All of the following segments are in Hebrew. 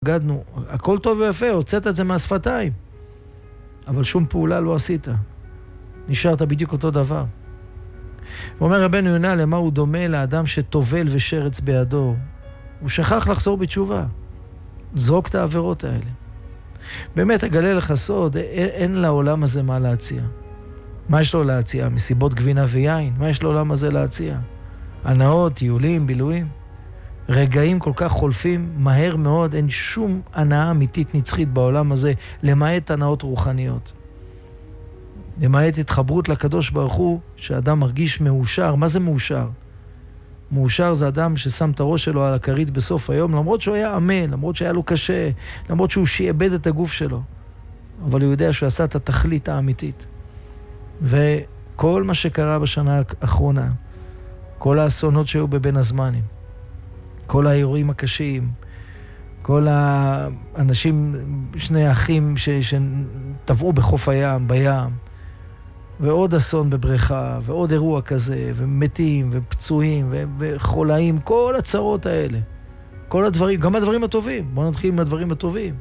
בגדנו, הכל טוב ויפה, הוצאת את זה מהשפתיים. אבל שום פעולה לא עשית. נשארת בדיוק אותו דבר. ואומר רבנו יונה, למה הוא דומה לאדם שטובל ושרץ בידו? הוא שכח לחזור בתשובה. זרוק את העבירות האלה. באמת, אגלה לך סוד, אין לעולם הזה מה להציע. מה יש לו להציע? מסיבות גבינה ויין? מה יש לעולם הזה להציע? הנאות, טיולים, בילויים? רגעים כל כך חולפים, מהר מאוד, אין שום הנאה אמיתית נצחית בעולם הזה, למעט הנאות רוחניות. למעט התחברות לקדוש ברוך הוא, שאדם מרגיש מאושר. מה זה מאושר? מאושר זה אדם ששם את הראש שלו על הכרית בסוף היום, למרות שהוא היה אמן, למרות שהיה לו קשה, למרות שהוא שיעבד את הגוף שלו. אבל הוא יודע שהוא עשה את התכלית האמיתית. וכל מה שקרה בשנה האחרונה, כל האסונות שהיו בבין הזמנים, כל האירועים הקשים, כל האנשים, שני אחים שטבעו בחוף הים, בים, ועוד אסון בבריכה, ועוד אירוע כזה, ומתים, ופצועים, וחולאים, כל הצרות האלה. כל הדברים, גם הדברים הטובים. בואו נתחיל עם הדברים הטובים.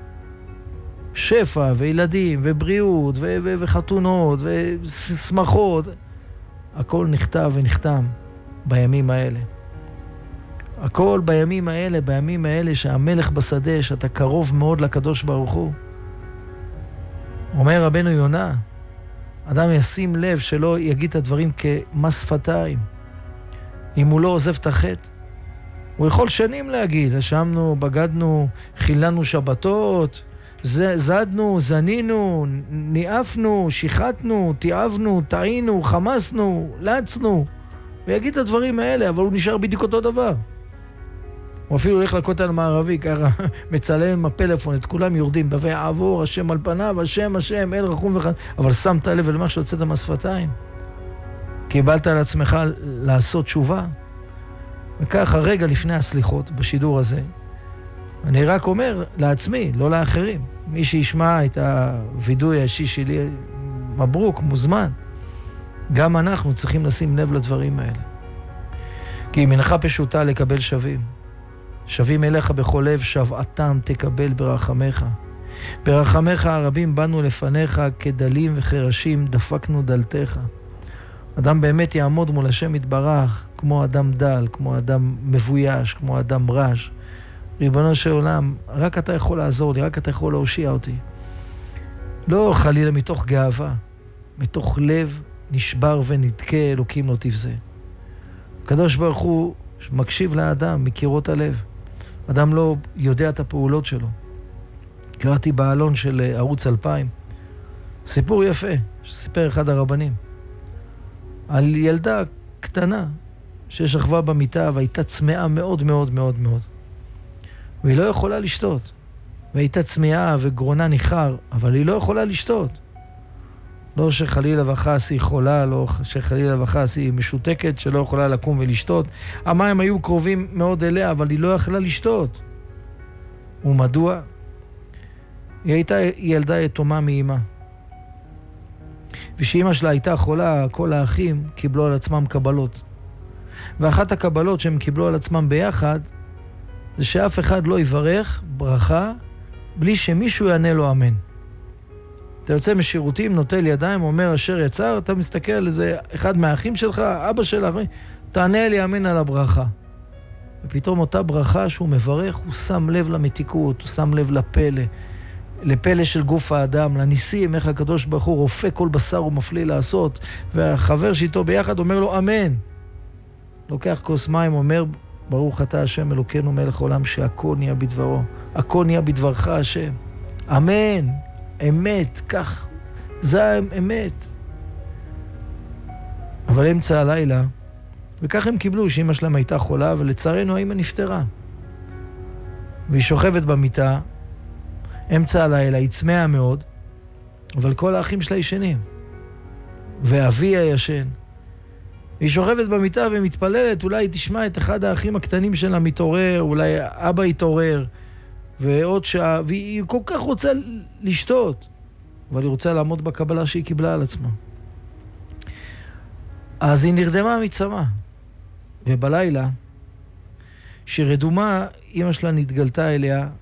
שפע, וילדים, ובריאות, וחתונות, ושמחות. הכל נכתב ונחתם בימים האלה. הכל בימים האלה שהמלך בשדה, שאתה קרוב מאוד לקדוש ברוך הוא. אומר רבנו יונה, אדם ישים לב שלא יגיד את הדברים כמס שפתיים. אם הוא לא עוזב את החטא, הוא יכול שנים להגיד, אשמנו, בגדנו, חילנו שבתות, זדנו, זנינו, ניאפנו, שיחתנו, תיעבנו, טעינו, חמסנו, לצנו. הוא יגיד את הדברים האלה, אבל הוא נשאר בדיוק אותו דבר. הוא אפילו הולך לכותל המערבי, ככה מצלם עם הפלאפון, את כולם יורדים, ויעבור השם על פניו, השם, אל רחום וחד. אבל שמת לב למה שהוצאת מהשפתיים. קיבלת על עצמך לעשות תשובה. וככה רגע לפני הסליחות בשידור הזה, אני רק אומר לעצמי, לא לאחרים. מי שישמע את הוידוי האישי שלי, מברוק, מוזמן. גם אנחנו צריכים לשים לב לדברים האלה. כי מנחה פשוטה לקבל שווים. שווים אליך בכל לב, שבעתם תקבל ברחמך. ברחמך הרבים באנו לפניך, כדלים וכרשים דפקנו דלתך. אדם באמת יעמוד מול השם יתברך, כמו אדם דל, כמו אדם מבויש, כמו אדם רש. ריבונו של עולם, רק אתה יכול לעזור לי, רק אתה יכול להושיע אותי. לא חלילה מתוך גאווה, מתוך לב נשבר ונדכה, אלוקים לא תבזה. הקדוש ברוך הוא מקשיב לאדם מקירות הלב. אדם לא יודע את הפעולות שלו. קראתי בעלון של ערוץ 2000, סיפור יפה, שסיפר אחד הרבנים, על ילדה קטנה ששכבה במיטה והייתה צמאה מאוד מאוד מאוד מאוד. והיא לא יכולה לשתות. והייתה צמאה וגרונה ניחר, אבל היא לא יכולה לשתות. לא שחלילה וחס היא חולה, לא שחלילה וחס היא משותקת, שלא יכולה לקום ולשתות. המים היו קרובים מאוד אליה, אבל היא לא יכלה לשתות. ומדוע? היא הייתה ילדה יתומה מאמא. ושאמא שלה הייתה חולה, כל האחים קיבלו על עצמם קבלות. ואחת הקבלות שהם קיבלו על עצמם ביחד, זה שאף אחד לא יברך ברכה בלי שמישהו יענה לו אמן. אתה יוצא משירותים, נוטל ידיים, אומר אשר יצר, אתה מסתכל על איזה אחד מהאחים שלך, אבא שלך, תענה לי אמן על הברכה. ופתאום אותה ברכה שהוא מברך, הוא שם לב למתיקות, הוא שם לב לפלא של גוף האדם, לניסים, איך הקדוש ברוך הוא רופא כל בשר ומפליא לעשות, והחבר שאיתו ביחד אומר לו אמן. לוקח כוס מים, אומר, ברוך אתה השם אלוקינו מלך עולם, שהכל נהיה בדברו, הכל נהיה בדברך השם. אמן, אמת, כך, זה אמת. אבל אמצע הלילה, וכך הם קיבלו שאמא שלהם הייתה חולה, ולצערנו האמא נפטרה. והיא שוכבת במיטה, אמצע הלילה, היא צמאה מאוד, אבל כל האחים שלה ישנים. ואבי הישן. היא שוכבת במיטה ומתפללת, אולי תשמע את אחד האחים הקטנים שלה מתעורר, אולי אבא יתעורר, ועוד שעה, והיא כל כך רוצה לשתות, אבל היא רוצה לעמוד בקבלה שהיא קיבלה על עצמה. אז היא נרדמה מצמא, ובלילה, שרדומה, אמא שלה נתגלתה אליה,